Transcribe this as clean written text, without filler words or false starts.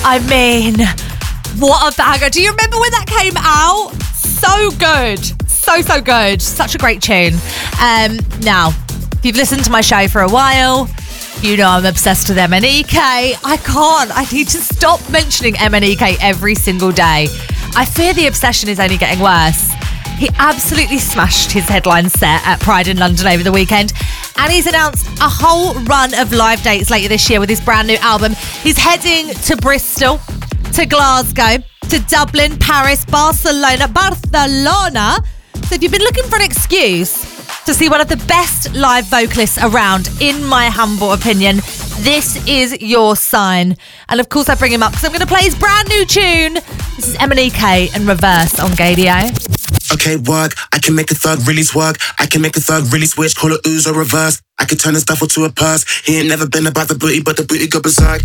I mean, what a banger. Do you remember when that came out? So good. So good. Such a great tune. Now, if you've listened to my show for a while, you know I'm obsessed with MNEK. I need to stop mentioning MNEK every single day. I fear the obsession is only getting worse. He absolutely smashed his headline set at Pride in London over the weekend, and he's announced a whole run of live dates later this year with his brand new album. He's heading to Bristol, to Glasgow, to Dublin, Paris, Barcelona. So if you've been looking for an excuse to see one of the best live vocalists around, in my humble opinion, this is your sign. And of course I bring him up because I'm going to play his brand new tune. This is MNEK and Reverse on Gaydio. Okay, work. I can make a thug really work. I can make a thug really switch, call it ooze or reverse. I can turn his duffel to a purse. He ain't never been about the booty, but the booty go berserk.